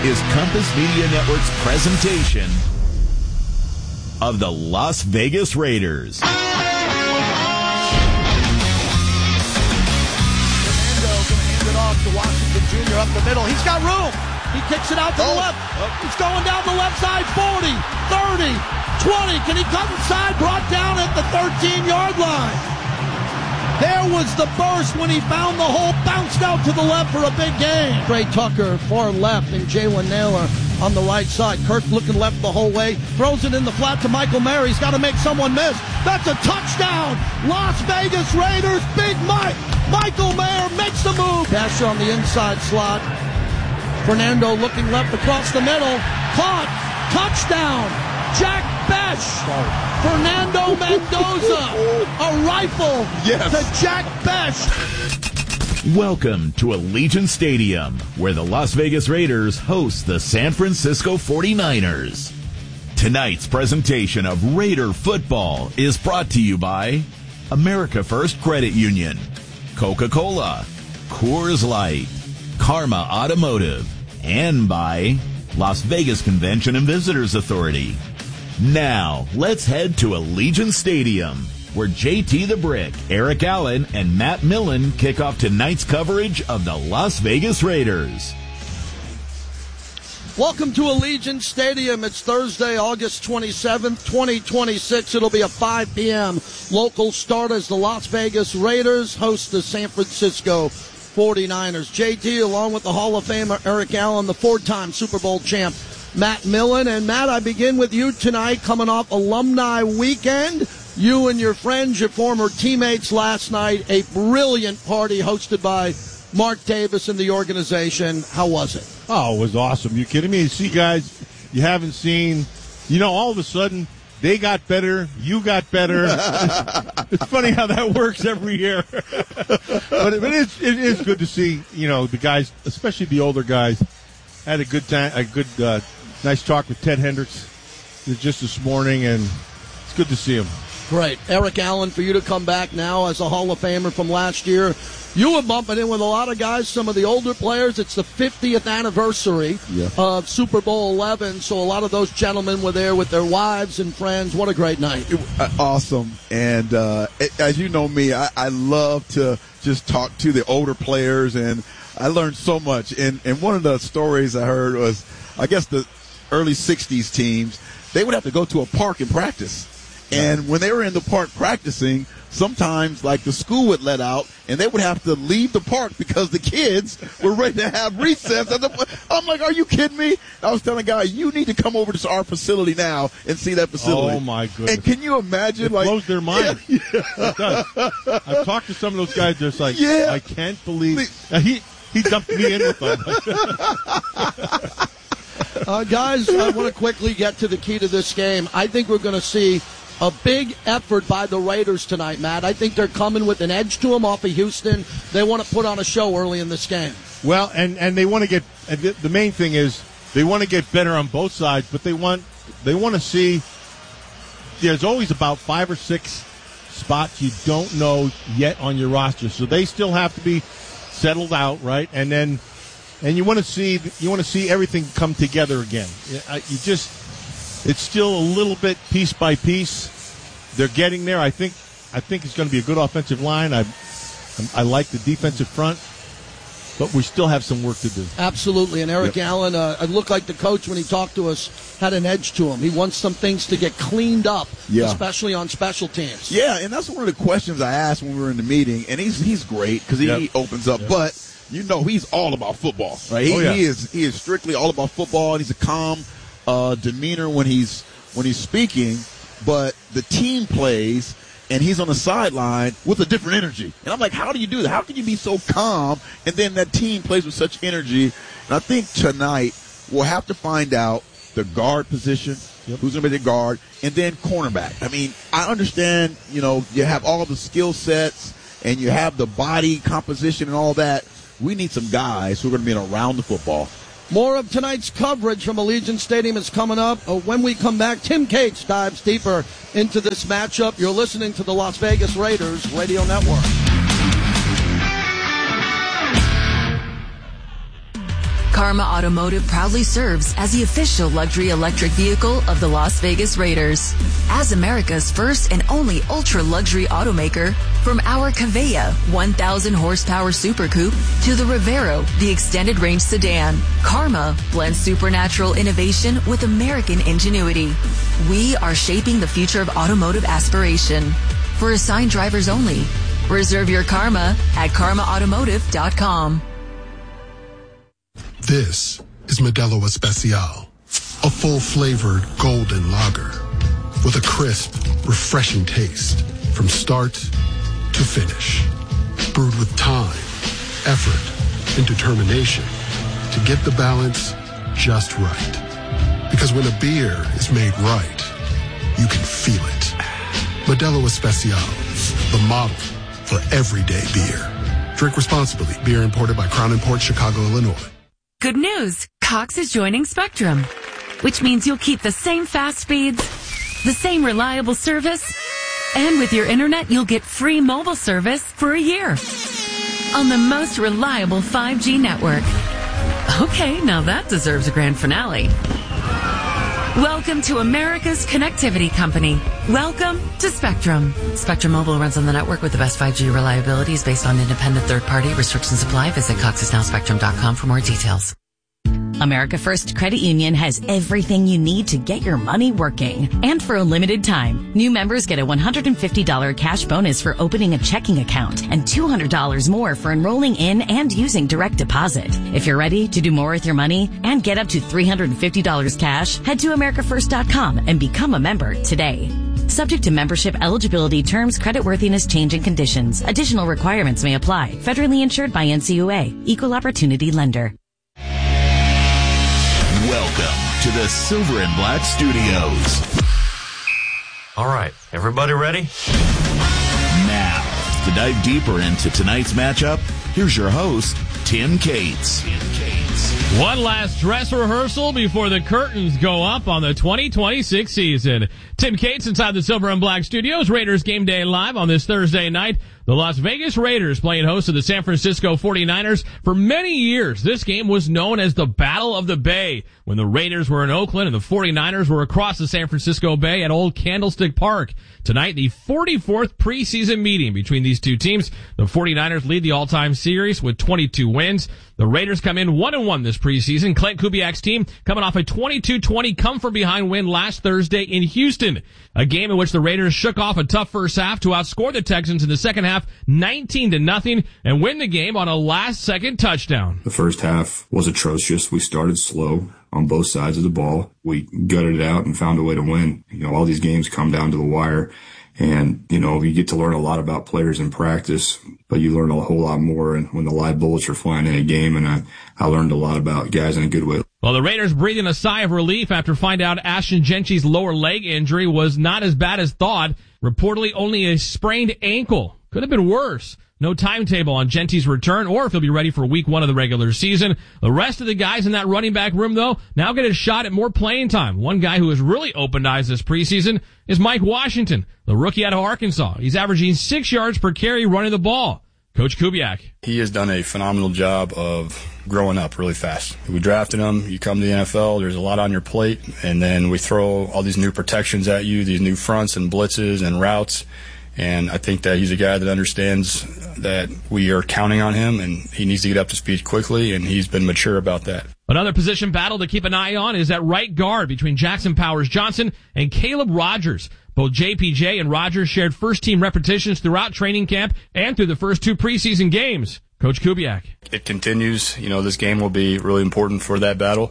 is Compass Media Network's presentation of the Las Vegas Raiders. Fernando going to hand it off to Washington Jr. up the middle. He's got room. He kicks it out to the left. It's going down the left side. 40, 30, 20. Can he come inside? Brought down at the 13-yard line. There was the burst when he found the hole, bounced out to the left for a big gain. Trey Tucker, far left, and Jalen Naylor on the right side. Kirk looking left the whole way, throws it in the flat to Michael Mayer. He's got to make someone miss. That's a touchdown. Las Vegas Raiders, Big Mike. Michael Mayer makes the move. Dash on the inside slot. Fernando looking left across the middle. Caught. Touchdown. Jack Bech. Fernando Mendoza. A rifle to Jack Bech. Welcome to Allegiant Stadium, where the Las Vegas Raiders host the San Francisco 49ers. Tonight's presentation of Raider football is brought to you by America First Credit Union, Coca-Cola, Coors Light, Karma Automotive, and by Las Vegas Convention and Visitors Authority. Now, let's head to Allegiant Stadium, where JT the Brick, Eric Allen, and Matt Millen kick off tonight's coverage of the Las Vegas Raiders. Welcome to Allegiant Stadium. It's Thursday, August 27th, 2026. It'll be a 5 p.m. local start as the Las Vegas Raiders host the San Francisco 49ers. JT, along with the Hall of Famer Eric Allen, the four-time Super Bowl champ Matt Millen. And Matt, I begin with you tonight, coming off Alumni Weekend. You and your friends, your former teammates last night, a brilliant party hosted by Mark Davis and the organization. How was it? Oh, it was awesome. You kidding me? You see guys you haven't seen, all of a sudden they got better, you got better. It's funny how that works every year. but it is good to see, the guys, especially the older guys, had a good time, nice talk with Ted Hendricks just this morning, and it's good to see him. Great. Eric Allen, for you to come back now as a Hall of Famer from last year. You were bumping in with a lot of guys, some of the older players. It's the 50th anniversary of Super Bowl 11, so a lot of those gentlemen were there with their wives and friends. What a great night. Awesome. And as you know me, I love to just talk to the older players, and I learned so much. And one of the stories I heard was, I guess the early 60s teams, they would have to go to a park and practice. And when they were in the park practicing, sometimes like the school would let out and they would have to leave the park because the kids were ready to have recess. I'm like, are you kidding me? I was telling a guy, you need to come over to our facility now and see that facility. Oh my goodness. And can you imagine? It blows their mind. Yeah. It does. I've talked to some of those guys, they're just like, I can't believe he dumped me in with them. Guys, I want to quickly get to the key to this game. I think we're going to see a big effort by the Raiders tonight, Matt. I think they're coming with an edge to them off of Houston. They want to put on a show early in this game. Well, and they want to get – the main thing is they want to get better on both sides, but they want to see – there's always about 5 or 6 spots you don't know yet on your roster, so they still have to be settled out, right? And then – and you want to see everything come together again. It's still a little bit piece by piece. They're getting there. I think it's going to be a good offensive line. I like the defensive front, but we still have some work to do. Absolutely. And Eric Allen, it looked like the coach when he talked to us had an edge to him. He wants some things to get cleaned up, especially on special teams. Yeah, and that's one of the questions I asked when we were in the meeting. And he's great because he opens up, but he's all about football, right? He is strictly all about football, and he's a calm demeanor when he's speaking, but the team plays and he's on the sideline with a different energy. And I'm like, how do you do that? How can you be so calm and then that team plays with such energy? And I think tonight we'll have to find out the guard position, who's going to be the guard, and then cornerback. I mean, I understand, you have all the skill sets and you have the body composition and all that. We need some guys who are going to be around the football. More of tonight's coverage from Allegiant Stadium is coming up. When we come back, Tim Cates dives deeper into this matchup. You're listening to the Las Vegas Raiders Radio Network. Karma Automotive proudly serves as the official luxury electric vehicle of the Las Vegas Raiders. As America's first and only ultra-luxury automaker, from our Kaveya 1,000 horsepower Super Coupe to the Rivero, the extended range sedan, Karma blends supernatural innovation with American ingenuity. We are shaping the future of automotive aspiration. For assigned drivers only. Reserve your Karma at karmaautomotive.com. This is Modelo Especial, a full-flavored golden lager with a crisp, refreshing taste from start to finish. Brewed with time, effort, and determination to get the balance just right. Because when a beer is made right, you can feel it. Modelo Especial, the model for everyday beer. Drink responsibly. Beer imported by Crown Imports, Chicago, Illinois. Good news. Cox is joining Spectrum, which means you'll keep the same fast speeds, the same reliable service, and with your internet, you'll get free mobile service for a year on the most reliable 5G network. Okay, now that deserves a grand finale. Welcome to America's connectivity company. Welcome to Spectrum. Spectrum Mobile runs on the network with the best 5G reliability, is based on independent third-party. Restrictions apply. Visit coxisnowspectrum.com for more details. America First Credit Union has everything you need to get your money working. And for a limited time, new members get a $150 cash bonus for opening a checking account and $200 more for enrolling in and using direct deposit. If you're ready to do more with your money and get up to $350 cash, head to americafirst.com and become a member today. Subject to membership eligibility, terms, creditworthiness, change, and conditions. Additional requirements may apply. Federally insured by NCUA. Equal Opportunity Lender. Welcome to the Silver and Black Studios. All right, everybody ready? Now, to dive deeper into tonight's matchup, here's your host, Tim Cates. One last dress rehearsal before the curtains go up on the 2026 season. Tim Cates inside the Silver and Black Studios. Raiders Game Day Live on this Thursday night. The Las Vegas Raiders playing host to the San Francisco 49ers. For many years, this game was known as the Battle of the Bay, when the Raiders were in Oakland and the 49ers were across the San Francisco Bay at Old Candlestick Park. Tonight, the 44th preseason meeting between these two teams. The 49ers lead the all-time series with 22 wins. The Raiders come in 1-1 this preseason. Clint Kubiak's team coming off a 22-20 come-from-behind win last Thursday in Houston. A game in which the Raiders shook off a tough first half to outscore the Texans in the second half 19-0 and win the game on a last-second touchdown. The first half was atrocious. We started slow on both sides of the ball. We gutted it out and found a way to win. All these games come down to the wire. And, you get to learn a lot about players in practice, but you learn a whole lot more when the live bullets are flying in a game. And I learned a lot about guys in a good way. Well, the Raiders breathing a sigh of relief after finding out Ashton Gentry's lower leg injury was not as bad as thought. Reportedly only a sprained ankle. Could have been worse. No timetable on Gentry's return or if he'll be ready for week 1 of the regular season. The rest of the guys in that running back room, though, now get a shot at more playing time. One guy who has really opened eyes this preseason is Mike Washington, the rookie out of Arkansas. He's averaging 6 yards per carry running the ball. Coach Kubiak. He has done a phenomenal job of growing up really fast. We drafted him. You come to the NFL, there's a lot on your plate, and then we throw all these new protections at you, these new fronts and blitzes and routes. And I think that he's a guy that understands that we are counting on him, and he needs to get up to speed quickly, and he's been mature about that. Another position battle to keep an eye on is at right guard between Jackson Powers-Johnson and Caleb Rogers. Both JPJ and Rogers shared first-team repetitions throughout training camp and through the first 2 preseason games. Coach Kubiak. It continues. This game will be really important for that battle.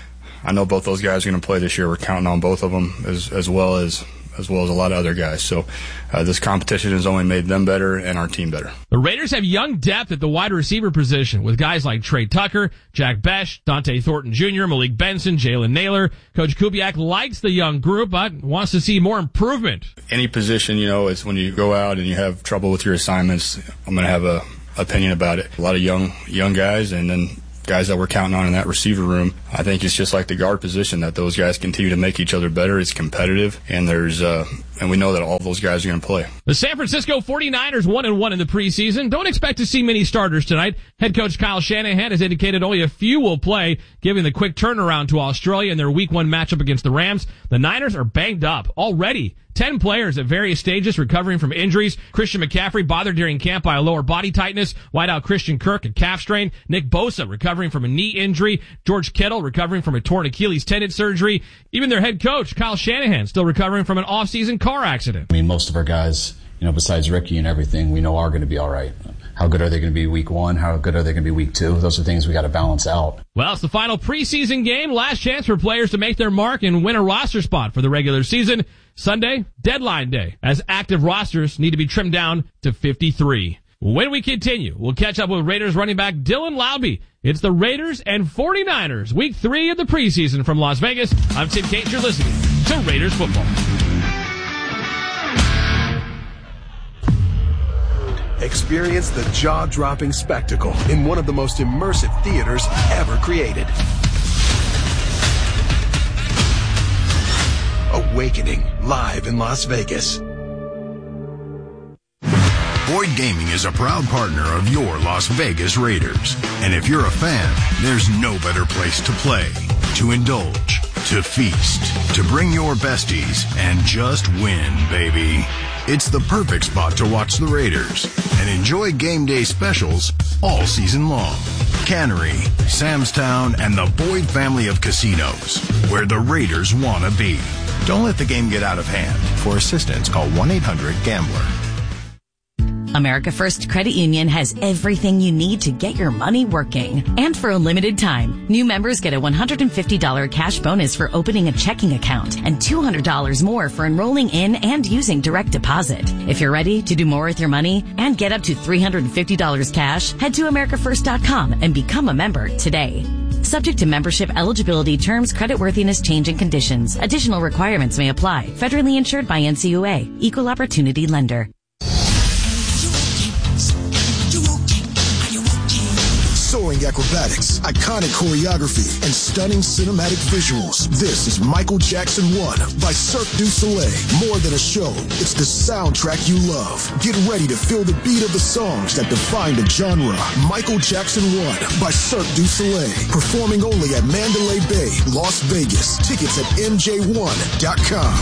I know both those guys are going to play this year. We're counting on both of them as well as a lot of other guys. So this competition has only made them better and our team better. The Raiders have young depth at the wide receiver position with guys like Trey Tucker, Jack Besh, Dante Thornton Jr., Malik Benson, Jalen Naylor. Coach Kubiak likes the young group but wants to see more improvement. Any position, is when you go out and you have trouble with your assignments, I'm going to have a opinion about it. A lot of young guys, and then guys that we're counting on in that receiver room. I think it's just like the guard position that those guys continue to make each other better. It's competitive, and and we know that all those guys are going to play. The San Francisco 49ers 1-1 in the preseason. Don't expect to see many starters tonight. Head coach Kyle Shanahan has indicated only a few will play, giving the quick turnaround to Australia in their Week 1 matchup against the Rams. The Niners are banged up already. 10 players at various stages recovering from injuries. Christian McCaffrey bothered during camp by a lower body tightness. Wideout Christian Kirk a calf strain. Nick Bosa recovering from a knee injury. George Kittle recovering from a torn Achilles tendon surgery. Even their head coach, Kyle Shanahan, still recovering from an off-season car accident. I mean, most of our guys, besides Ricky and everything, we know are going to be all right. How good are they going to be week 1? How good are they going to be week 2? Those are things we got to balance out. Well, it's the final preseason game. Last chance for players to make their mark and win a roster spot for the regular season. Sunday, deadline day, as active rosters need to be trimmed down to 53. When we continue, we'll catch up with Raiders running back Dylan Laube. It's the Raiders and 49ers, week 3 of the preseason from Las Vegas. I'm Tim Cates. You're listening to Raiders football. Experience the jaw-dropping spectacle in one of the most immersive theaters ever created. Awakening, live in Las Vegas. Boyd Gaming is a proud partner of your Las Vegas Raiders. And if you're a fan, there's no better place to play, to indulge, to feast, to bring your besties, and just win, baby. It's the perfect spot to watch the Raiders and enjoy game day specials all season long. Cannery, Sam's Town, and the Boyd family of casinos, where the Raiders want to be. Don't let the game get out of hand. For assistance, call 1-800-GAMBLER. America First Credit Union has everything you need to get your money working. And for a limited time, new members get a $150 cash bonus for opening a checking account and $200 more for enrolling in and using direct deposit. If you're ready to do more with your money and get up to $350 cash, head to AmericaFirst.com and become a member today. Subject to membership eligibility, terms, creditworthiness, change, and conditions. Additional requirements may apply. Federally insured by NCUA. Equal Opportunity Lender. Soaring acrobatics, iconic choreography, and stunning cinematic visuals. This is Michael Jackson 1 by Cirque du Soleil. More than a show, it's the soundtrack you love. Get ready to feel the beat of the songs that define the genre. Michael Jackson 1 by Cirque du Soleil. Performing only at Mandalay Bay, Las Vegas. Tickets at MJ1.com.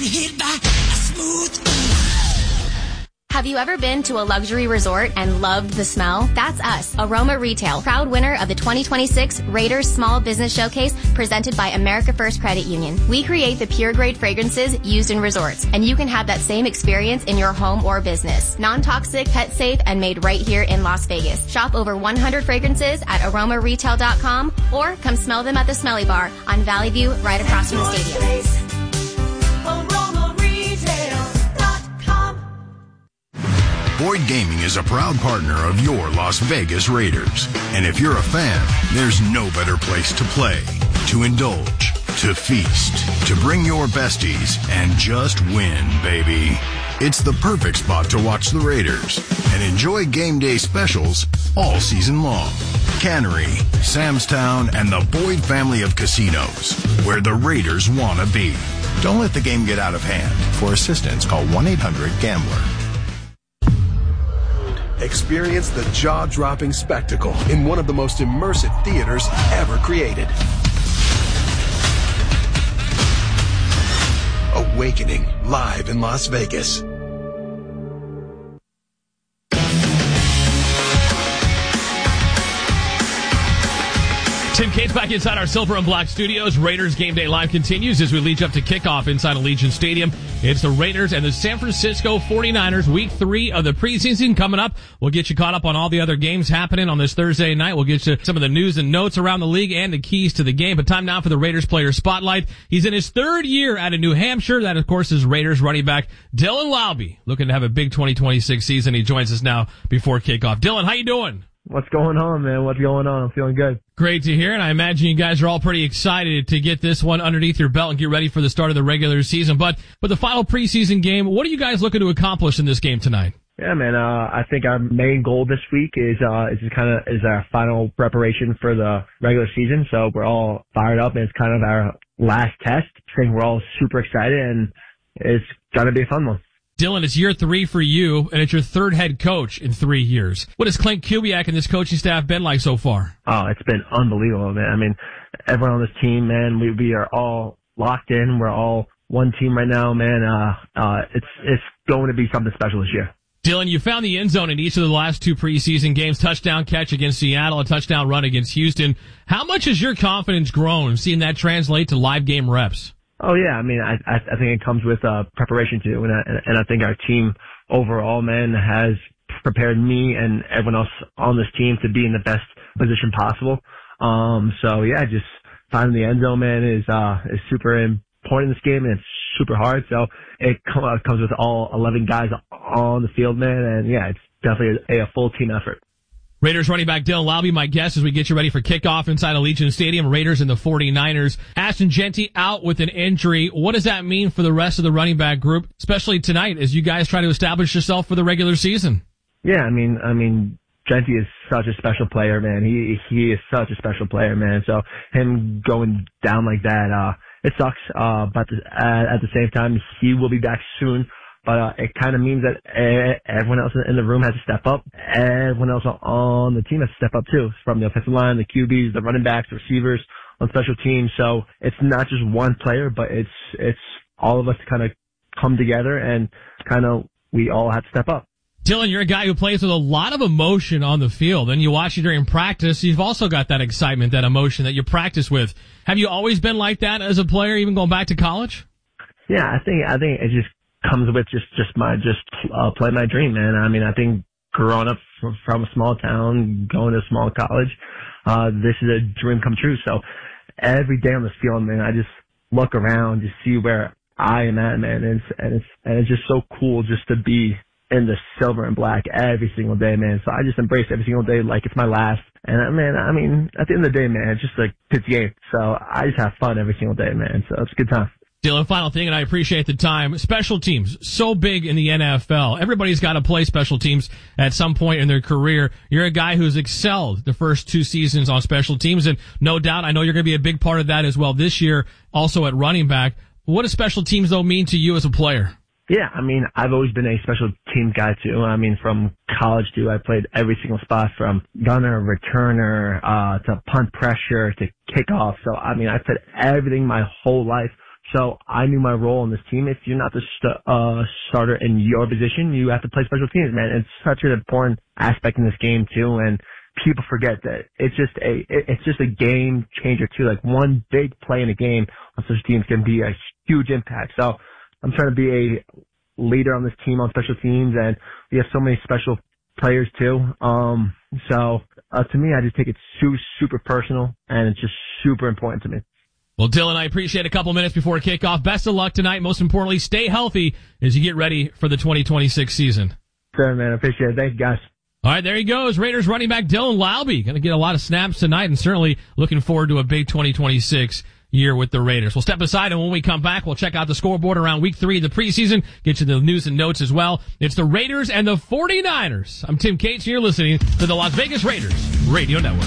Have you ever been to a luxury resort and loved the smell? That's us, Aroma Retail, proud winner of the 2026 Raiders Small Business Showcase presented by America First Credit Union. We create the pure grade fragrances used in resorts, and you can have that same experience in your home or business. Non-toxic, pet safe, and made right here in Las Vegas. Shop over 100 fragrances at aromaretail.com or come smell them at the Smelly Bar on Valley View right across from the stadium. Boyd Gaming is a proud partner of your Las Vegas Raiders. And if you're a fan, there's no better place to play, to indulge, to feast, to bring your besties, and just win, baby. It's the perfect spot to watch the Raiders and enjoy game day specials all season long. Cannery, Sam's Town, and the Boyd family of casinos, where the Raiders want to be. Don't let the game get out of hand. For assistance, call 1-800-GAMBLER. Experience the jaw-dropping spectacle in one of the most immersive theaters ever created. Awakening, live in Las Vegas. Tim Cates back inside our Silver and Black studios. Raiders Game Day Live continues as we lead up to kickoff inside Allegiant Stadium. It's the Raiders and the San Francisco 49ers, week 3 of the preseason coming up. We'll get you caught up on all the other games happening on this Thursday night. We'll get you some of the news and notes around the league and the keys to the game. But time now for the Raiders player spotlight. He's in his 3rd year out of New Hampshire. That, of course, is Raiders running back Dylan Laube, looking to have a big 2026 season. He joins us now before kickoff. Dylan, how you doing? What's going on, man? What's going on? I'm feeling good. Great to hear, and I imagine you guys are all pretty excited to get this one underneath your belt and get ready for the start of the regular season. But the final preseason game, what are you guys looking to accomplish in this game tonight? Yeah, man. I think our main goal this week is our final preparation for the regular season. So we're all fired up, and it's kind of our last test. I think we're all super excited, and it's gonna be a fun one. Dylan, it's year 3 for you, and it's your 3rd head coach in 3 years. What has Clint Kubiak and this coaching staff been like so far? Oh, it's been unbelievable, man. I mean, everyone on this team, man, we are all locked in. We're all one team right now, man. It's going to be something special this year. Dylan, you found the end zone in each of the last 2 preseason games, touchdown catch against Seattle, a touchdown run against Houston. How much has your confidence grown seeing that translate to live game reps? Oh yeah, I mean, I think it comes with preparation too, and I think our team overall, man, has prepared me and everyone else on this team to be in the best position possible. So yeah, just finding the end zone, man, is super important in this game, and it's super hard. So it comes with all 11 guys on the field, man, and yeah, it's definitely a full team effort. Raiders running back Dylan Laube, my guest, as we get you ready for kickoff inside Allegiant Stadium. Raiders and the 49ers. Ashton Jeanty out with an injury. What does that mean for the rest of the running back group, especially tonight as you guys try to establish yourself for the regular season? Yeah, I mean, Jeanty is such a special player, man. He is such a special player, man. So him going down like that, it sucks. But at the same time, he will be back soon. But it kind of means that everyone else in the room has to step up. Everyone else on the team has to step up too, from the offensive line, the QBs, the running backs, the receivers, on special teams. So it's not just one player, but it's all of us to kind of come together, and kind of we all have to step up. Dylan, you're a guy who plays with a lot of emotion on the field, and you watch you during practice. You've also got that excitement, that emotion that you practice with. Have you always been like that as a player, even going back to college? Yeah, I think it just comes with play my dream, man. I mean, I think growing up from a small town, going to a small college, this is a dream come true. So every day on the field, man, I just look around to see where I am at, man, and it's just so cool just to be in the silver and black every single day, man. So I just embrace every single day like it's my last. And man, I mean, at the end of the day, man, it's just like it's a game. So I just have fun every single day, man. So it's a good time. Dylan, final thing, and I appreciate the time. Special teams, so big in the NFL. Everybody's got to play special teams at some point in their career. You're a guy who's excelled the first 2 seasons on special teams, and no doubt, I know you're going to be a big part of that as well this year, also at running back. What does special teams, though, mean to you as a player? Yeah, I mean, I've always been a special teams guy, too. I mean, from college, too, I played every single spot from gunner, returner, to punt pressure, to kickoff. So, I mean, I played everything my whole life. So I knew my role on this team. If you're not the starter in your position, you have to play special teams, man. It's such an important aspect in this game too, and people forget that it's just a game changer too. Like one big play in a game on special teams can be a huge impact. So I'm trying to be a leader on this team on special teams, and we have so many special players too. So to me, I just take it super personal, and it's just super important to me. Well, Dylan, I appreciate a couple minutes before kickoff. Best of luck tonight. Most importantly, stay healthy as you get ready for the 2026 season. Sure, man. I appreciate it. Thank you, guys. All right, there he goes. Raiders running back Dylan Laube. Going to get a lot of snaps tonight, and certainly looking forward to a big 2026 year with the Raiders. We'll step aside, and when we come back, we'll check out the scoreboard around week 3 of the preseason, get you the news and notes as well. It's the Raiders and the 49ers. I'm Tim Cates, and you're listening to the Las Vegas Raiders Radio Network.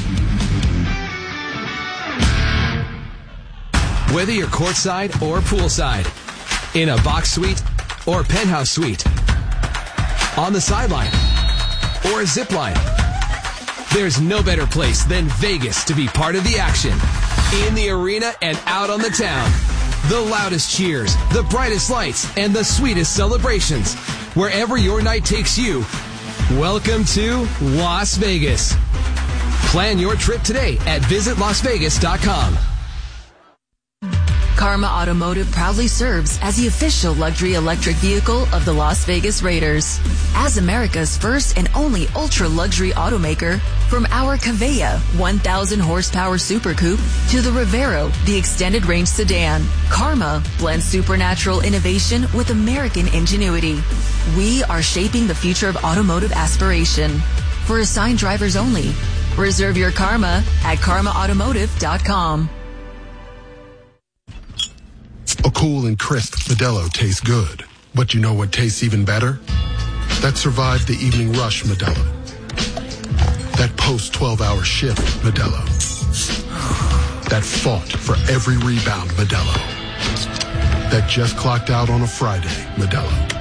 Whether you're courtside or poolside, in a box suite or penthouse suite, on the sideline or a zip line, there's no better place than Vegas to be part of the action. In the arena and out on the town. The loudest cheers, the brightest lights, and the sweetest celebrations. Wherever your night takes you, welcome to Las Vegas. Plan your trip today at visitlasvegas.com. Karma Automotive proudly serves as the official luxury electric vehicle of the Las Vegas Raiders. As America's first and only ultra-luxury automaker, from our Kaveya 1,000 horsepower Super Coupe to the Rivero, the extended range sedan, Karma blends supernatural innovation with American ingenuity. We are shaping the future of automotive aspiration. For assigned drivers only. Reserve your Karma at karmaautomotive.com. A cool and crisp Modelo tastes good. But you know what tastes even better? That survived the evening rush, Modelo. That post-12-hour shift, Modelo. That fought for every rebound, Modelo. That just clocked out on a Friday, Modelo.